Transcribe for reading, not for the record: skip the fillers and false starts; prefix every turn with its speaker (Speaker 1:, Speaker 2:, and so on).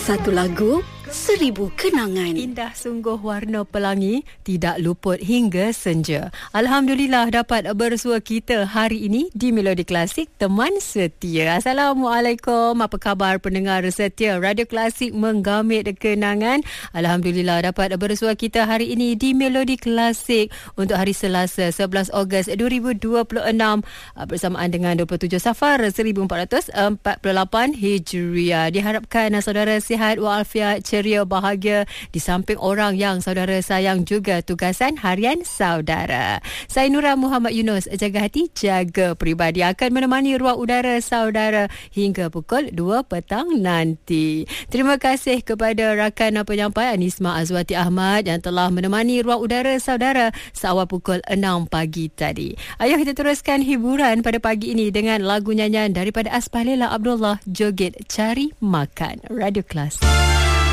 Speaker 1: Satu lagu, 1000 kenangan.
Speaker 2: Indah sungguh warna pelangi, tidak luput hingga senja. Alhamdulillah dapat bersua kita hari ini di Melodi Klasik Teman Setia. Assalamualaikum, apa khabar pendengar setia Radio Klasik Menggamit Kenangan. Alhamdulillah dapat bersua kita hari ini di Melodi Klasik untuk hari Selasa 11 Ogos 2026 bersamaan dengan 27 Safar 1448 Hijriah. Diharapkan saudara sihat walafiat, ceria, bahagia di samping orang yang saudara sayang juga tugasan harian saudara. Saya Nura Muhammad Yunus, jaga hati, jaga peribadi, akan menemani ruang udara saudara hingga pukul 2 petang nanti. Terima kasih kepada rakan penyampai Anisma Azwati Ahmad yang telah menemani ruang udara saudara seawal pukul 6 pagi tadi. Ayuh kita teruskan hiburan pada pagi ini dengan lagu nyanyian daripada Aspalela Abdullah, Joget Cari Makan. Radio Class.